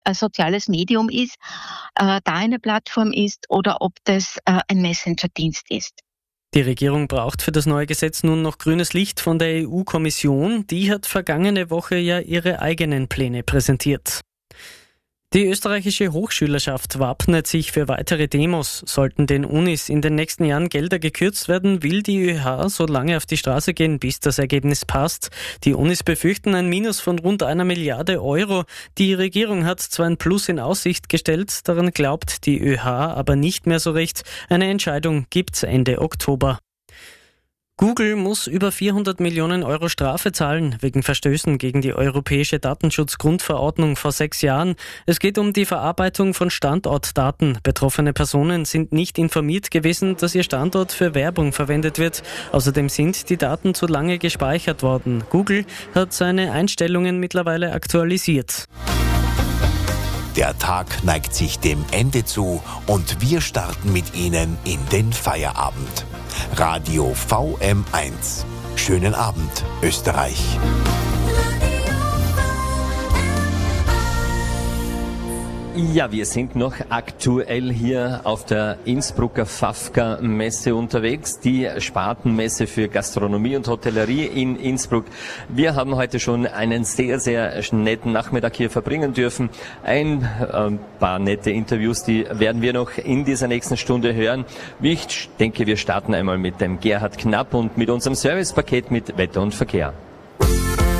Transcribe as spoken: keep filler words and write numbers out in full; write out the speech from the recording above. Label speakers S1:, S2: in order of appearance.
S1: ein soziales Medium ist, äh, da eine Plattform ist oder ob das äh, ein Messenger-Dienst ist.
S2: Die Regierung braucht für das neue Gesetz nun noch grünes Licht von der E U-Kommission. Die hat vergangene Woche ja ihre eigenen Pläne präsentiert. Die österreichische Hochschülerschaft wappnet sich für weitere Demos. Sollten den Unis in den nächsten Jahren Gelder gekürzt werden, will die ÖH so lange auf die Straße gehen, bis das Ergebnis passt. Die Unis befürchten ein Minus von rund einer Milliarde Euro. Die Regierung hat zwar ein Plus in Aussicht gestellt, daran glaubt die ÖH aber nicht mehr so recht. Eine Entscheidung gibt's Ende Oktober. Google muss über vierhundert Millionen Euro Strafe zahlen wegen Verstößen gegen die europäische Datenschutzgrundverordnung vor sechs Jahren. Es geht um die Verarbeitung von Standortdaten. Betroffene Personen sind nicht informiert gewesen, dass ihr Standort für Werbung verwendet wird. Außerdem sind die Daten zu lange gespeichert worden. Google hat seine Einstellungen mittlerweile aktualisiert.
S3: Der Tag neigt sich dem Ende zu und wir starten mit Ihnen in den Feierabend. Radio V M eins. Schönen Abend, Österreich.
S4: Ja, wir sind noch aktuell hier auf der Innsbrucker Fafka-Messe unterwegs, die Spartenmesse für Gastronomie und Hotellerie in Innsbruck. Wir haben heute schon einen sehr, sehr netten Nachmittag hier verbringen dürfen. Ein äh, paar nette Interviews, die werden wir noch in dieser nächsten Stunde hören. Ich denke, wir starten einmal mit dem Gerhard Knapp und mit unserem Servicepaket mit Wetter und Verkehr.